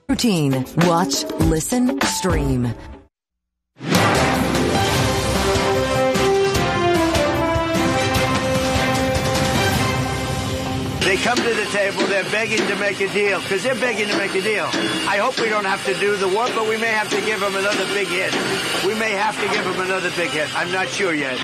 Routine. Watch, listen, stream. They come to the table, they're begging to make a deal, because they're begging to make a deal. I hope we don't have to do the war, but we may have to give them another big hit. We may have to give them another big hit. I'm not sure yet.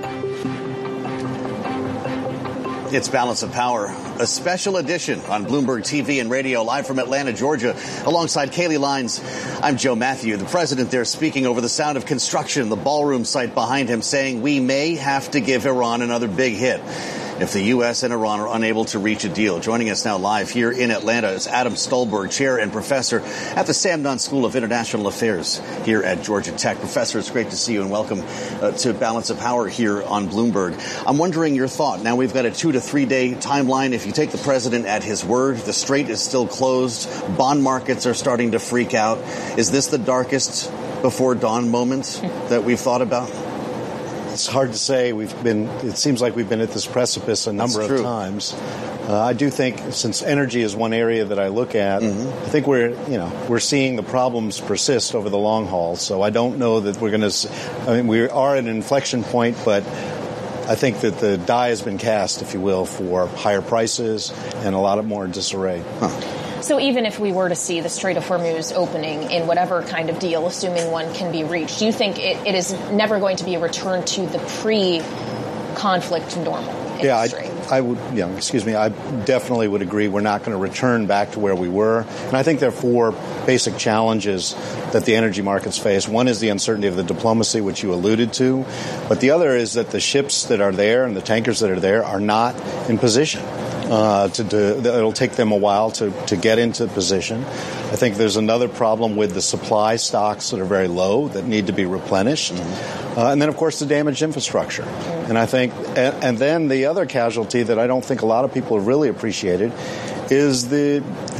It's Balance of Power, a special edition on Bloomberg TV and radio, live from Atlanta, Georgia, alongside Kaylee Lines. I'm Joe Matthew. The president there speaking over the sound of construction, the ballroom site behind him, saying we may have to give Iran another big hit if the U.S. and Iran are unable to reach a deal. Joining us now live here in Atlanta is Adam Stolberg, chair and professor at the Sam Nunn School of International Affairs here at Georgia Tech. Professor, it's great to see you and welcome to Balance of Power here on Bloomberg. I'm wondering your thought. Now we've got a 2 to 3 day timeline. If you take the president at his word, the strait is still closed. Bond markets are starting to freak out. Is this the darkest before dawn moment that we've thought about? It's hard to say. It seems like we've been at this precipice a number of times. I do think, since energy is one area that I look at, I think we're seeing the problems persist over the long haul. So I don't know that we're going to. I mean, we are at an inflection point, but I think that the die has been cast, if you will, for higher prices and a lot of more disarray. So even if we were to see the Strait of Hormuz opening in whatever kind of deal, assuming one can be reached, do you think it is never going to be a return to the pre-conflict normal? I would. I definitely would agree. We're not going to return back to where we were. And I think there are 4 basic challenges that the energy markets face. One is the uncertainty of the diplomacy, which you alluded to. But the other is that the ships that are there and the tankers that are there are not in position. It'll take them a while to get into position. I think there's another problem with the supply stocks that are very low that need to be replenished. And then, of course, the damaged infrastructure. And I think, and then the other casualty that I don't think a lot of people have really appreciated is the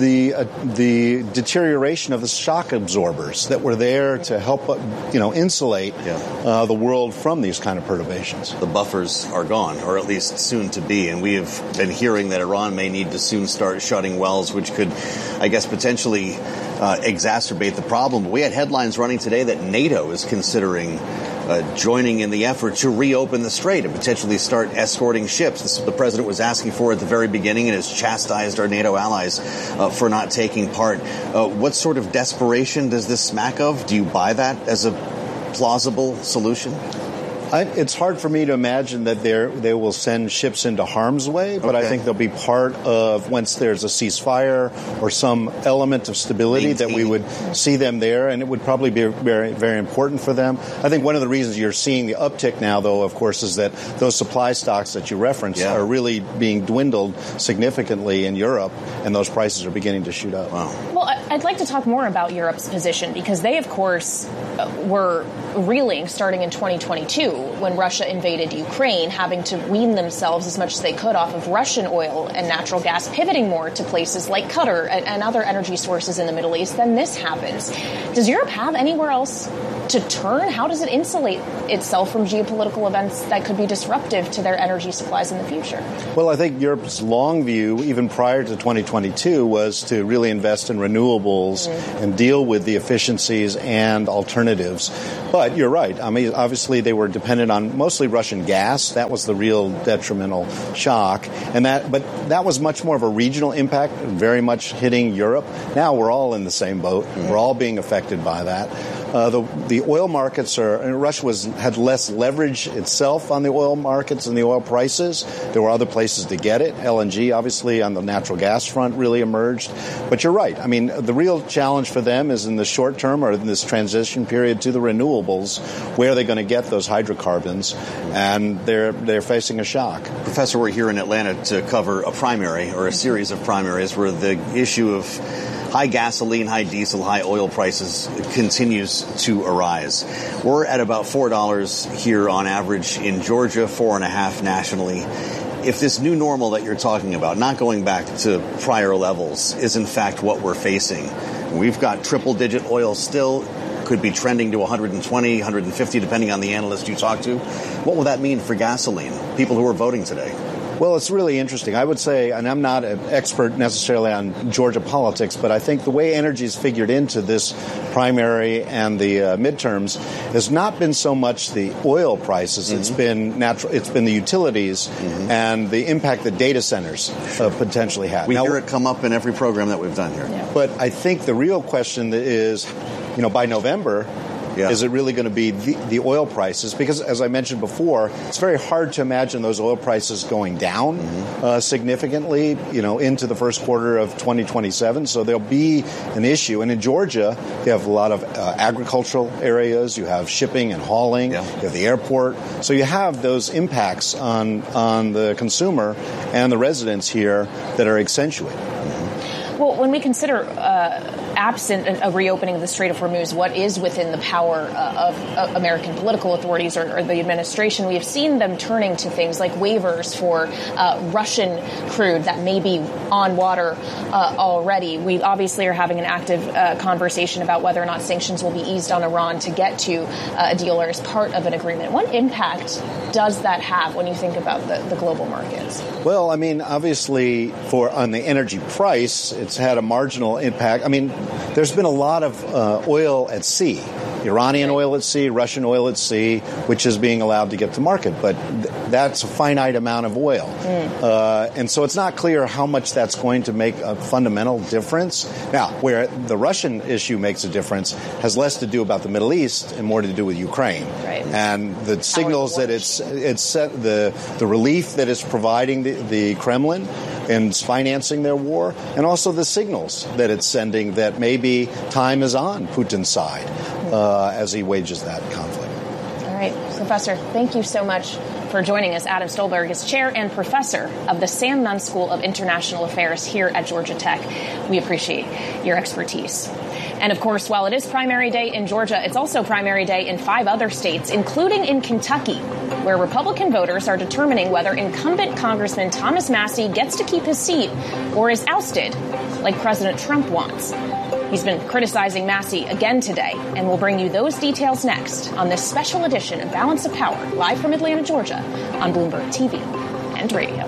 deterioration of the shock absorbers that were there to help, insulate the world from these kind of perturbations. The buffers are gone, or at least soon to be, and we have been hearing that Iran may need to soon start shutting wells, which could, I guess, potentially exacerbate the problem. We had headlines running today that NATO is considering joining in the effort to reopen the strait and potentially start escorting ships. This is what the president was asking for at the very beginning and has chastised our NATO allies for not taking part. What sort of desperation does this smack of? Do you buy that as a plausible solution? It's hard for me to imagine that they will send ships into harm's way, but I think they'll be part of, once there's a ceasefire or some element of stability, that we would see them there, and it would probably be very, very important for them. I think one of the reasons you're seeing the uptick now, though, of course, is that those supply stocks that you referenced are really being dwindled significantly in Europe, and those prices are beginning to shoot up. Wow. Well, I'd like to talk more about Europe's position, because they, of course, were reeling starting in 2022 when Russia invaded Ukraine, having to wean themselves as much as they could off of Russian oil and natural gas, pivoting more to places like Qatar and other energy sources in the Middle East. Then this happens. Does Europe have anywhere else to turn? How does it insulate itself from geopolitical events that could be disruptive to their energy supplies in the future? Well, I think Europe's long view, even prior to 2022, was to really invest in renewables and deal with the efficiencies and alternatives. But you're right. I mean, obviously, they were dependent on mostly Russian gas. That was the real detrimental shock. But that was much more of a regional impact, very much hitting Europe. Now we're all in the same boat. We're all being affected by that. The oil markets Russia had less leverage itself on the oil markets and the oil prices. There were other places to get it. LNG, obviously, on the natural gas front really emerged. But you're right. I mean, the real challenge for them is in the short term, or in this transition period to the renewables, where are they going to get those hydrocarbons? And they're facing a shock. Professor, we're here in Atlanta to cover a primary, or a series of primaries, where the issue of high gasoline, high diesel, high oil prices continues to arise. We're at about $4 here on average in Georgia, 4.5 nationally. If this new normal that you're talking about, not going back to prior levels, is in fact what we're facing, we've got triple-digit oil still, could be trending to 120, 150, depending on the analyst you talk to. What will that mean for gasoline? People who are voting today. Well, it's really interesting. I would say, and I'm not an expert necessarily on Georgia politics, but I think the way energy is figured into this primary and the midterms has not been so much the oil prices. It's been it's been the utilities and the impact that data centers potentially have. We hear it come up in every program that we've done here. Yeah. But I think the real question is, by November, is it really going to be the oil prices? Because, as I mentioned before, it's very hard to imagine those oil prices going down significantly, into the first quarter of 2027. So there'll be an issue. And in Georgia, you have a lot of agricultural areas. You have shipping and hauling. You have the airport. So you have those impacts on the consumer and the residents here that are accentuated. Well, when we consider absent a reopening of the Strait of Hormuz, what is within the power of American political authorities or the administration, we have seen them turning to things like waivers for Russian crude that may be on water already. We obviously are having an active conversation about whether or not sanctions will be eased on Iran to get to a deal or as part of an agreement. What impact does that have when you think about the global markets? Well, I mean, obviously, on the energy price, it's had a marginal impact. I mean, there's been a lot of oil at sea, Iranian oil at sea, Russian oil at sea, which is being allowed to get to market. But that's a finite amount of oil. And so it's not clear how much that's going to make a fundamental difference. Now, where the Russian issue makes a difference has less to do about the Middle East and more to do with Ukraine. Right. And the signals that it's set, the relief that it's providing the Kremlin and financing their war, and also the signals that it's sending that maybe time is on Putin's side as he wages that conflict. All right, Professor, thank you so much for joining us. Adam Stolberg is chair and professor of the Sam Nunn School of International Affairs here at Georgia Tech. We appreciate your expertise. And of course, while it is primary day in Georgia, it's also primary day in 5 other states, including in Kentucky, where Republican voters are determining whether incumbent Congressman Thomas Massie gets to keep his seat or is ousted, like President Trump wants. He's been criticizing Massie again today, and we'll bring you those details next on this special edition of Balance of Power, live from Atlanta, Georgia, on Bloomberg TV and radio.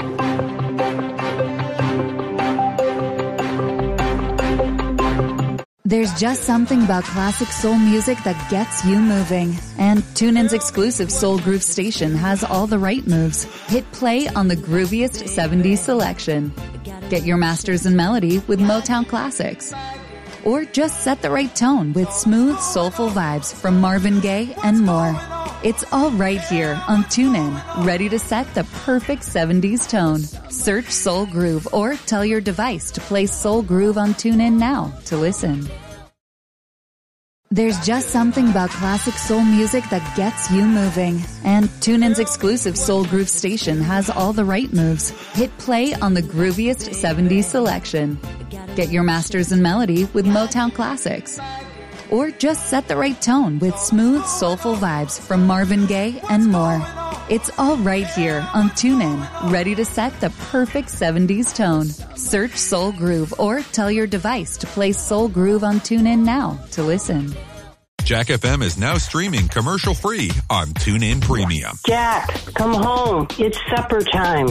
There's just something about classic soul music that gets you moving. And TuneIn's exclusive Soul Groove station has all the right moves. Hit play on the grooviest 70s selection. Get your masters in melody with Motown Classics. Or just set the right tone with smooth, soulful vibes from Marvin Gaye and more. It's all right here on TuneIn, ready to set the perfect 70s tone. Search Soul Groove or tell your device to play Soul Groove on TuneIn now to listen. There's just something about classic soul music that gets you moving. And TuneIn's exclusive Soul Groove station has all the right moves. Hit play on the grooviest 70s selection. Get your masters in melody with Motown Classics. Or just set the right tone with smooth, soulful vibes from Marvin Gaye and more. It's all right here on TuneIn, ready to set the perfect 70s tone. Search Soul Groove or tell your device to play Soul Groove on TuneIn now to listen. Jack FM is now streaming commercial-free on TuneIn Premium. Jack, come home. It's supper time.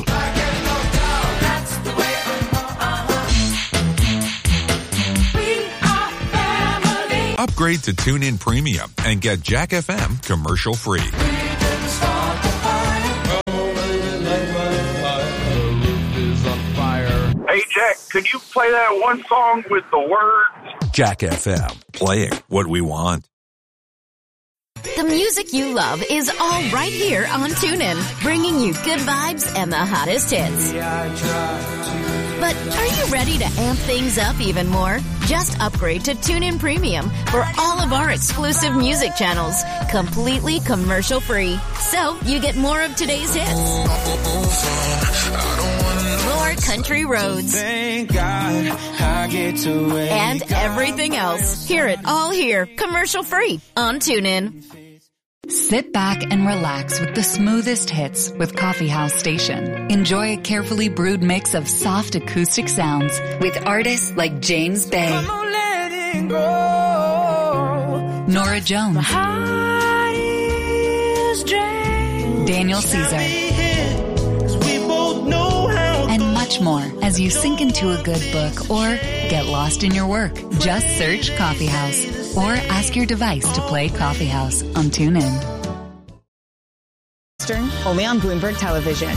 Upgrade to TuneIn Premium and get Jack FM commercial-free. Hey, Jack, could you play that one song with the words? Jack FM, playing what we want. The music you love is all right here on TuneIn, bringing you good vibes and the hottest hits. But are you ready to amp things up even more? Just upgrade to TuneIn Premium for all of our exclusive music channels, completely commercial-free. So you get more of today's hits, more country roads, thank God I get to and everything else. Hear it all here, commercial-free on TuneIn. Sit back and relax with the smoothest hits with Coffee House Station. Enjoy a carefully brewed mix of soft acoustic sounds with artists like James Bay, Nora Jones, Daniel Caesar, much more as you sink into a good book or get lost in your work. Just search Coffee House or ask your device to play Coffee House on TuneIn. Only on Bloomberg Television.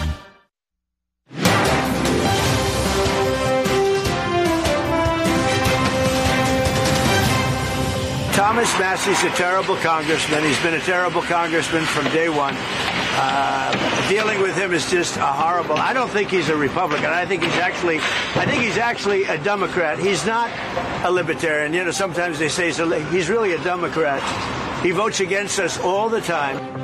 Thomas Massie's a terrible congressman. He's been a terrible congressman from day one. Dealing with him is just horrible. I don't think he's a Republican. I think he's actually a Democrat. He's not a libertarian. You know, sometimes they say he's really a Democrat. He votes against us all the time.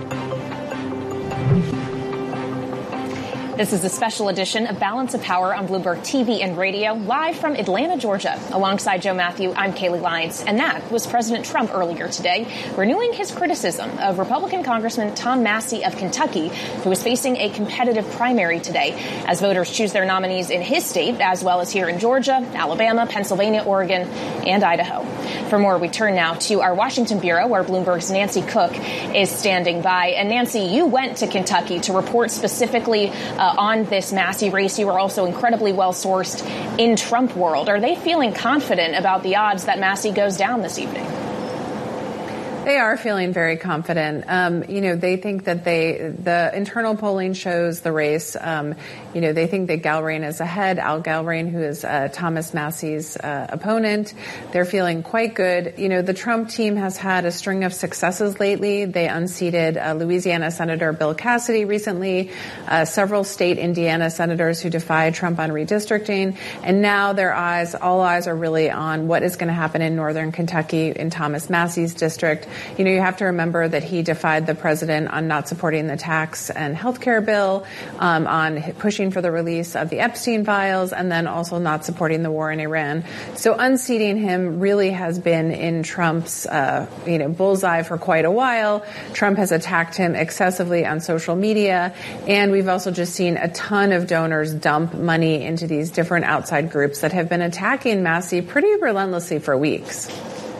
This is a special edition of Balance of Power on Bloomberg TV and Radio, live from Atlanta, Georgia. Alongside Joe Matthew, I'm Kaylee Lyons. And that was President Trump earlier today, renewing his criticism of Republican Congressman Tom Massie of Kentucky, who is facing a competitive primary today as voters choose their nominees in his state, as well as here in Georgia, Alabama, Pennsylvania, Oregon, and Idaho. For more, we turn now to our Washington bureau, where Bloomberg's Nancy Cook is standing by. And Nancy, you went to Kentucky to report specifically on this Massie race. You were also incredibly well-sourced in Trump world. Are they feeling confident about the odds that Massie goes down this evening? They are feeling very confident. They think that the internal polling shows the race. They think that Galbraith is ahead. Al Galbraith, who is Thomas Massie's opponent, they're feeling quite good. The Trump team has had a string of successes lately. They unseated Louisiana Senator Bill Cassidy recently, several state Indiana senators who defied Trump on redistricting, and now all eyes are really on what is going to happen in northern Kentucky in Thomas Massie's district. You have to remember that he defied the president on not supporting the tax and health care bill, on pushing for the release of the Epstein files, and then also not supporting the war in Iran. So unseating him really has been in Trump's, bullseye for quite a while. Trump has attacked him excessively on social media, and we've also just seen a ton of donors dump money into these different outside groups that have been attacking Massie pretty relentlessly for weeks.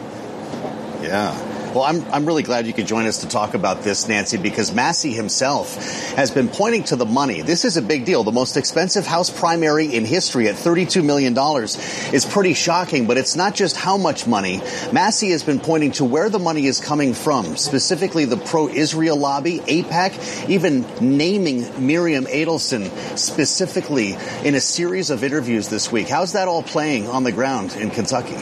Yeah. Well, I'm really glad you could join us to talk about this, Nancy, because Massie himself has been pointing to the money. This is a big deal. The most expensive House primary in history at $32 million is pretty shocking, but it's not just how much money. Massie has been pointing to where the money is coming from, specifically the pro-Israel lobby, AIPAC, even naming Miriam Adelson specifically in a series of interviews this week. How's that all playing on the ground in Kentucky?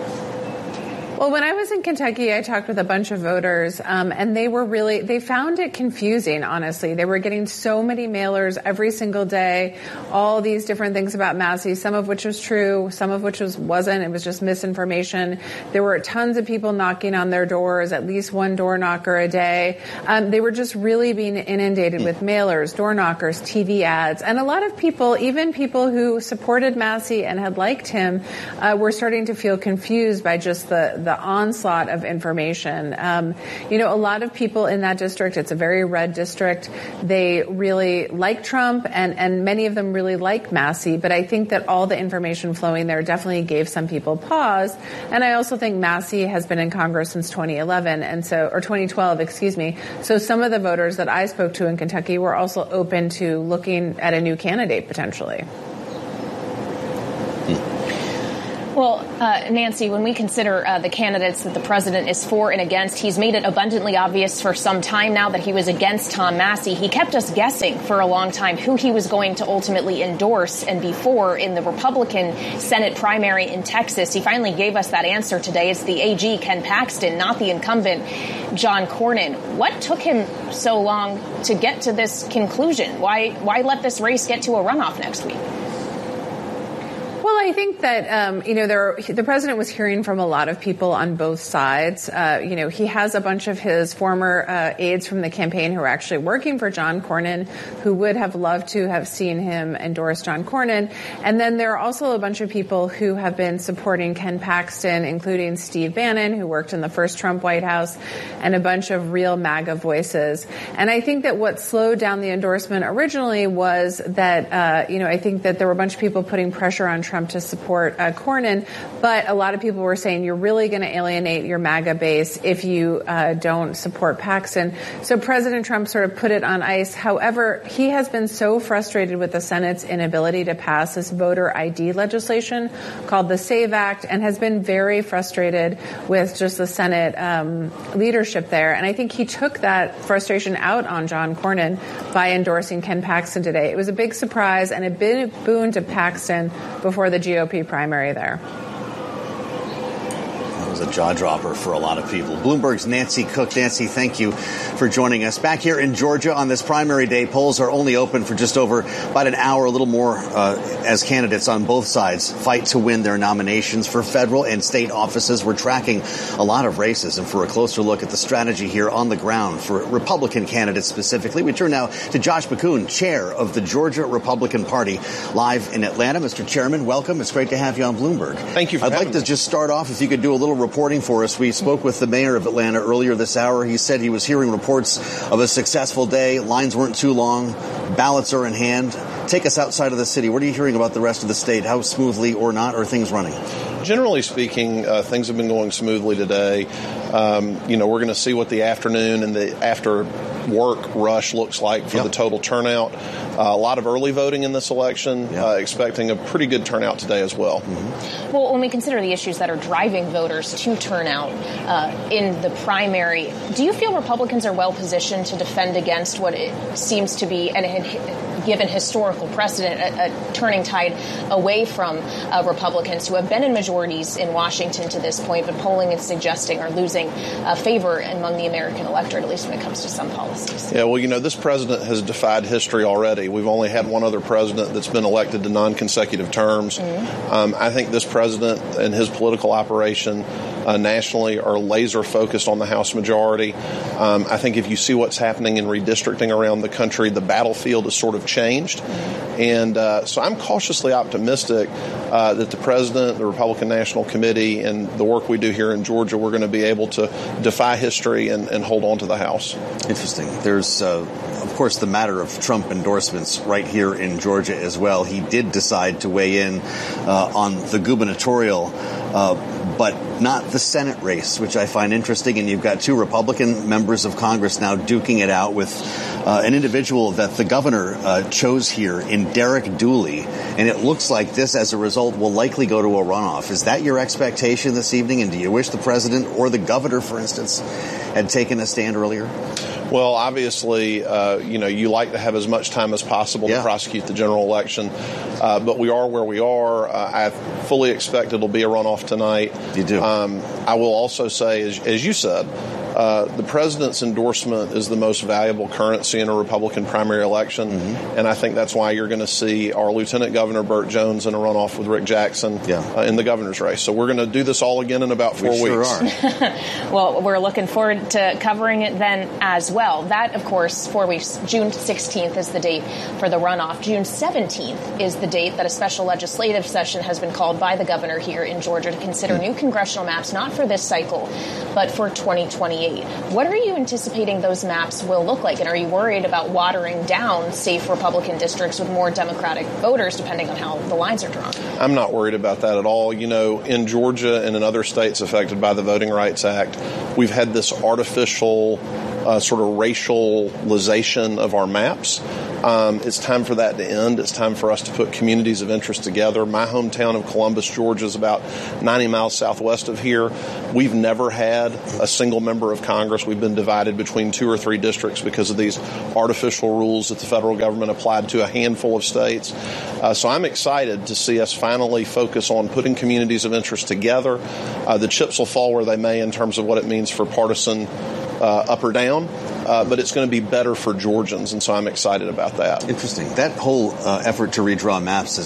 Well, when I was in Kentucky, I talked with a bunch of voters, and they found it confusing, honestly. They were getting so many mailers every single day, all these different things about Massie, some of which was true, some of which wasn't. It was just misinformation. There were tons of people knocking on their doors, at least one door knocker a day. They were just really being inundated with mailers, door knockers, TV ads. And a lot of people, even people who supported Massie and had liked him, were starting to feel confused by just the onslaught of information. A lot of people in that district, it's a very red district. They really like Trump, and many of them really like Massie. But I think that all the information flowing there definitely gave some people pause. And I also think Massie has been in Congress since 2011, or 2012, excuse me. So some of the voters that I spoke to in Kentucky were also open to looking at a new candidate potentially. Well, Nancy, when we consider the candidates that the president is for and against, he's made it abundantly obvious for some time now that he was against Tom Massie. He kept us guessing for a long time who he was going to ultimately endorse and be for in the Republican Senate primary in Texas. He finally gave us that answer today. It's the AG, Ken Paxton, not the incumbent, John Cornyn. What took him so long to get to this conclusion? Why let this race get to a runoff next week? Well, I think that, the president was hearing from a lot of people on both sides. He has a bunch of his former aides from the campaign who are actually working for John Cornyn, who would have loved to have seen him endorse John Cornyn. And then there are also a bunch of people who have been supporting Ken Paxton, including Steve Bannon, who worked in the first Trump White House, and a bunch of real MAGA voices. And I think that what slowed down the endorsement originally was that, I think that there were a bunch of people putting pressure on Trump to support Cornyn. But a lot of people were saying you're really going to alienate your MAGA base if you don't support Paxton. So President Trump sort of put it on ice. However, he has been so frustrated with the Senate's inability to pass this voter ID legislation called the SAVE Act, and has been very frustrated with just the Senate leadership there. And I think he took that frustration out on John Cornyn by endorsing Ken Paxton today. It was a big surprise and a big boon to Paxton before the GOP primary there. A jaw dropper for a lot of people. Bloomberg's Nancy Cook. Nancy, thank you for joining us. Back here in Georgia on this primary day, polls are only open for just over about an hour, a little more, as candidates on both sides fight to win their nominations for federal and state offices. We're tracking a lot of races, and for a closer look at the strategy here on the ground for Republican candidates specifically, we turn now to Josh McKoon, chair of the Georgia Republican Party, live in Atlanta. Mr. Chairman, welcome. It's great to have you on Bloomberg. Thank you for having me. I'd like to just start off, if you could do a little reporting for us. We spoke with the mayor of Atlanta earlier this hour. He said he was hearing reports of a successful day. Lines weren't too long. Ballots are in hand. Take us outside of the city. What are you hearing about the rest of the state? How smoothly or not are things running? Generally speaking, things have been going smoothly today. We're going to see what the afternoon and the after work rush looks like for the total turnout. A lot of early voting in this election, expecting a pretty good turnout today as well. Mm-hmm. Well, when we consider the issues that are driving voters to turn out in the primary, do you feel Republicans are well positioned to defend against what it seems to be, and given historical precedent, a turning tide away from Republicans who have been in majorities in Washington to this point, but polling is suggesting are losing favor among the American electorate, at least when it comes to some policies? Yeah, well, this president has defied history already. We've only had one other president that's been elected to non-consecutive terms. Mm-hmm. I think this president and his political operation nationally are laser focused on the House majority. I think if you see what's happening in redistricting around the country, the battlefield has sort of changed. And so I'm cautiously optimistic that the president, the Republican National Committee, and the work we do here in Georgia, we're going to be able to defy history and hold on to the House. Interesting. There's, of course, the matter of Trump endorsements right here in Georgia as well. He did decide to weigh in on the gubernatorial but not the Senate race, which I find interesting. And you've got two Republican members of Congress now duking it out with an individual that the governor chose here in Derek Dooley. And it looks like this, as a result, will likely go to a runoff. Is that your expectation this evening? And do you wish the president or the governor, for instance, had taken a stand earlier? Well, obviously, you like to have as much time as possible to prosecute the general election. But we are where we are. I fully expect it'll be a runoff tonight. You do. I will also say, as you said, the president's endorsement is the most valuable currency in a Republican primary election. Mm-hmm. And I think that's why you're going to see our Lieutenant Governor Burt Jones in a runoff with Rick Jackson in the governor's race. So we're going to do this all again in about 4 weeks. Sure are. Well, we're looking forward to covering it then as well. That, of course, 4 weeks. June 16th is the date for the runoff. June 17th is the date that a special legislative session has been called by the governor here in Georgia to consider new congressional maps, not for this cycle, but for 2028. What are you anticipating those maps will look like? And are you worried about watering down safe Republican districts with more Democratic voters, depending on how the lines are drawn? I'm not worried about that at all. In Georgia and in other states affected by the Voting Rights Act, we've had this artificial sort of racialization of our maps. It's time for that to end. It's time for us to put communities of interest together. My hometown of Columbus, Georgia, is about 90 miles southwest of here. We've never had a single member of Congress. We've been divided between 2 or 3 districts because of these artificial rules that the federal government applied to a handful of states. So I'm excited to see us finally focus on putting communities of interest together. The chips will fall where they may in terms of what it means for partisan up or down. But it's going to be better for Georgians, and so I'm excited about that. Interesting. That whole effort to redraw maps